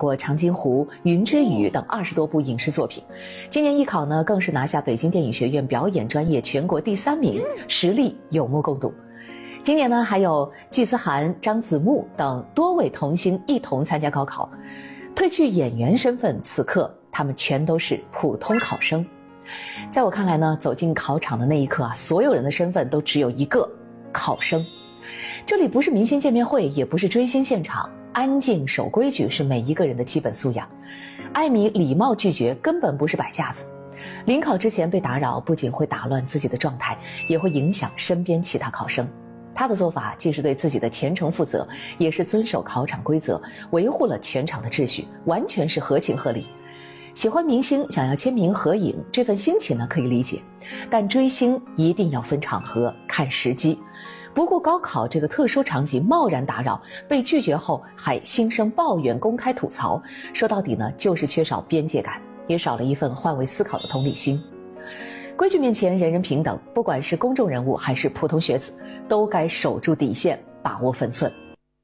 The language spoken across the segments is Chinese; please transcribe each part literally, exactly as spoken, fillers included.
过《长津湖》《云之羽》等二十多部影视作品。今年艺考呢，更是拿下北京电影学院表演专业全国第三名，实力有目共睹。今年呢，还有季思涵、张子木等多位童星一同参加高考。褪去演员身份，此刻他们全都是普通考生。在我看来呢，走进考场的那一刻啊，所有人的身份都只有一个：考生。这里不是明星见面会，也不是追星现场，安静守规矩是每一个人的基本素养。艾米礼貌拒绝，根本不是摆架子。临考之前被打扰，不仅会打乱自己的状态，也会影响身边其他考生。他的做法既是对自己的前程负责，也是遵守考场规则，维护了全场的秩序，完全是合情合理。喜欢明星，想要签名合影，这份心情呢可以理解，但追星一定要分场合，看时机。不过高考这个特殊场景贸然打扰，被拒绝后还心生抱怨，公开吐槽，说到底呢就是缺少边界感，也少了一份换位思考的同理心。规矩面前人人平等，不管是公众人物还是普通学子，都该守住底线，把握分寸。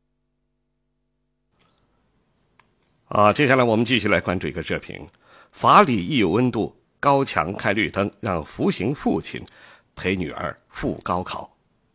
啊，接下来我们继续来关注一个热评：法理亦有温度，高墙开绿灯，让服刑父亲陪女儿赴高考。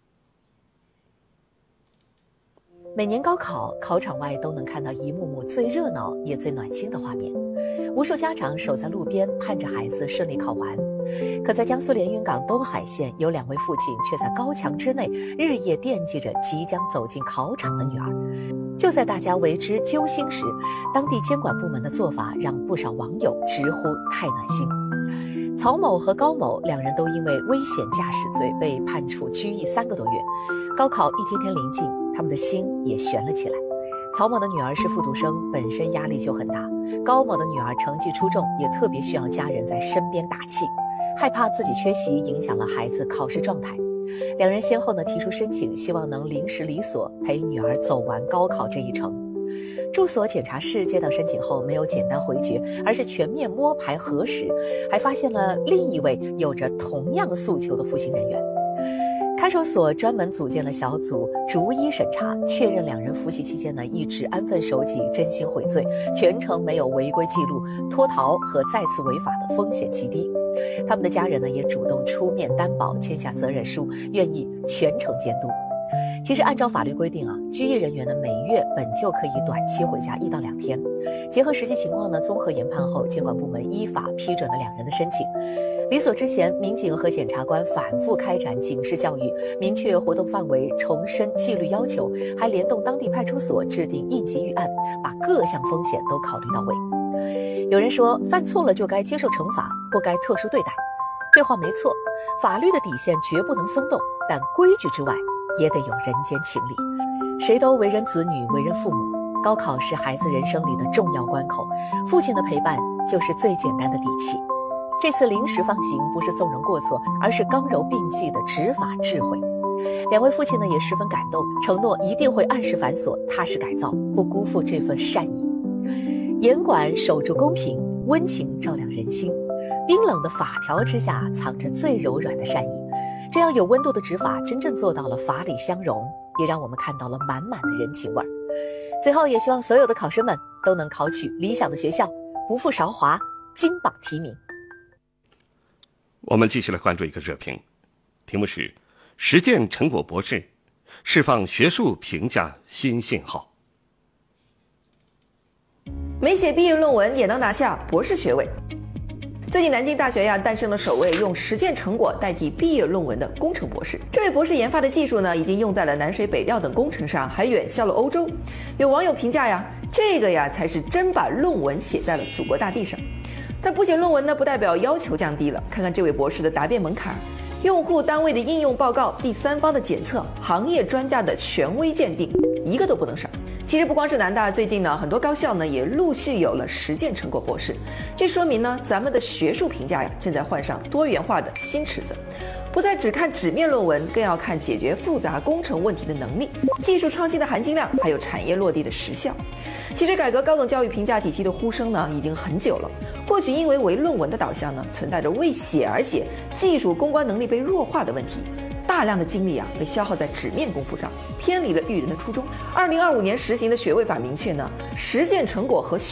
每年高考，考场外都能看到一幕幕最热闹也最暖心的画面，无数家长守在路边盼着孩子顺利考完。可在江苏连云港东海县，有两位父亲却在高墙之内日夜惦记着即将走进考场的女儿。就在大家为之揪心时，当地监管部门的做法让不少网友直呼太暖心。曹某和高某两人都因为危险驾驶罪被判处拘役三个多月。高考一天天临近，他们的心也悬了起来。曹某的女儿是复读生，本身压力就很大，高某的女儿成绩出众，也特别需要家人在身边打气，害怕自己缺席影响了孩子考试状态。两人先后呢提出申请，希望能临时离所陪女儿走完高考这一程。住所检查室接到申请后，没有简单回绝，而是全面摸排核实，还发现了另一位有着同样诉求的服刑人员。看守所专门组建了小组，逐一审查，确认两人服刑期间呢一直安分守己，真心悔罪，全程没有违规记录，脱逃和再次违法的风险极低。他们的家人呢也主动出面担保，签下责任书，愿意全程监督。其实按照法律规定啊，拘役人员呢每月本就可以短期回家一到两天。结合实际情况呢，综合研判后，监管部门依法批准了两人的申请。离所之前，民警和检察官反复开展警示教育，明确活动范围，重申纪律要求，还联动当地派出所制定应急预案，把各项风险都考虑到位。有人说，犯错了就该接受惩罚，不该特殊对待。这话没错，法律的底线绝不能松动，但规矩之外也得有人间情理。谁都为人子女，为人父母，高考是孩子人生里的重要关口，父亲的陪伴就是最简单的底气。这次临时放行不是纵容过错，而是刚柔并济的执法智慧。两位父亲呢也十分感动，承诺一定会按时反锁，踏实改造，不辜负这份善意。严管守住公平，温情照亮人心。冰冷的法条之下藏着最柔软的善意，这样有温度的执法真正做到了法理相容，也让我们看到了满满的人情味儿。最后也希望所有的考生们都能考取理想的学校，不负韶华，金榜题名。 我们继续来关注一个热评，题目是实践成果博士释放学术评价新信号。 没写毕业论文也能拿下博士学位。最近南京大学呀诞生了首位用实践成果代替毕业论文的工程博士。这位博士研发的技术呢，已经用在了南水北调等工程上，还远销了欧洲。有网友评价呀，这个呀才是真把论文写在了祖国大地上。但不写论文呢，不代表要求降低了。看看这位博士的答辩门槛：用户单位的应用报告、第三方的检测、行业专家的权威鉴定，一个都不能少。其实不光是南大，最近呢，很多高校呢也陆续有了实践成果博士。这说明呢，咱们的学术评价呀正在换上多元化的新尺子，不再只看纸面论文，更要看解决复杂工程问题的能力、技术创新的含金量，还有产业落地的实效。其实改革高等教育评价体系的呼声呢已经很久了，过去因为唯论文的导向呢，存在着为写而写、技术攻关能力被弱化的问题。大量的精力啊被消耗在纸面功夫上，偏离了育人的初衷。二零二五年实行的学位法明确呢，实践成果和